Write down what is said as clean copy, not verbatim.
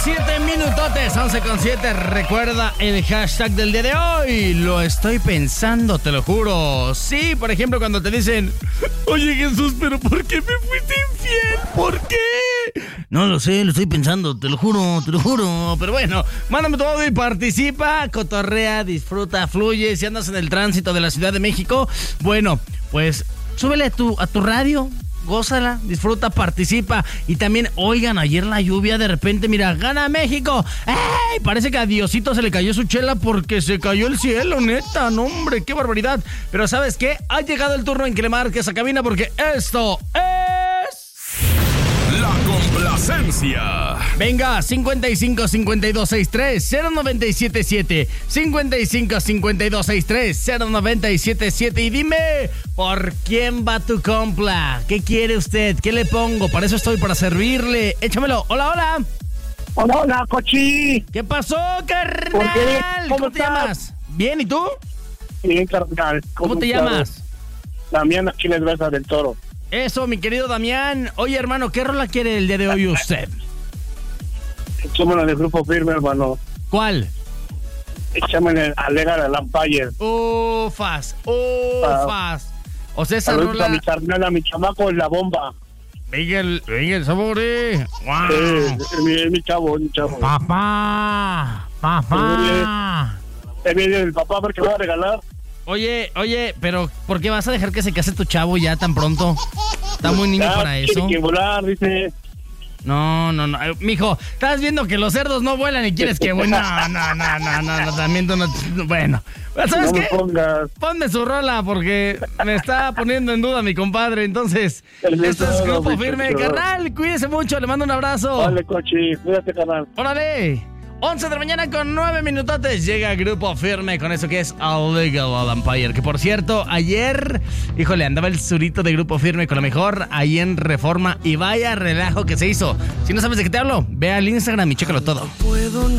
7 minutotes, 11:07. Recuerda el hashtag del día de hoy. Lo estoy pensando, te lo juro. Sí, por ejemplo, cuando te dicen: oye, Jesús, ¿pero por qué me fuiste infiel? ¿Por qué? No lo sé, lo estoy pensando, te lo juro, te lo juro. Pero bueno, mándame tu audio y participa, cotorrea, disfruta, fluye. Si andas en el tránsito de la Ciudad de México, bueno, pues súbele a tu radio. Gózala, disfruta, participa. Y también, oigan, ayer la lluvia de repente, mira, ¡gana México! ¡Ey! Parece que a Diosito se le cayó su chela porque se cayó el cielo, neta, no, hombre, qué barbaridad. Pero ¿sabes qué? Ha llegado el turno en que le marques a cabina porque esto es... La complacencia. Venga, 55 52 63 0977 55 52 63 0977 y dime, ¿por quién va tu compla? ¿Qué quiere usted? ¿Qué le pongo? Para eso estoy, para servirle. Échamelo. Hola, hola. Hola, hola, Cochi. ¿Qué pasó, carnal? ¿Cómo te llamas? Bien, ¿y tú? Bien, carnal. ¿Cómo te llamas? Damián Aquiles Besa del Toro. Eso, mi querido Damián. Oye, hermano, ¿qué rola quiere el día de hoy usted? Échamela de Grupo Firme, hermano. ¿Cuál? Échamela a Legal al Empire. Ufas. O sea, esa Saludos rola... a mi carnal, a mi chamaco, es la bomba. Venga el sabor, wow. Es mi chavo, es mi chavo. Papá. Es el papá, a ver qué va a regalar. Oye, pero ¿por qué vas a dejar que se case tu chavo ya tan pronto? Está muy niño para eso. Tiene que volar, dice. No, mijo, estás viendo que los cerdos no vuelan y quieres que vuelan. No, también tú no. Bueno, ¿sabes qué? Ponme su rola porque me está poniendo en duda mi compadre. Entonces, esto es Grupo Firme, carnal. Cuídese mucho, le mando un abrazo. Vale, Cochi, cuídate, carnal. Órale. 11 de la mañana con 9 minutotes. Llega Grupo Firme con eso que es A Legal al Empire. Que por cierto, ayer, híjole, andaba el surito de Grupo Firme con lo mejor ahí en Reforma. Y vaya relajo que se hizo. Si no sabes de qué te hablo, ve al Instagram y chécalo todo.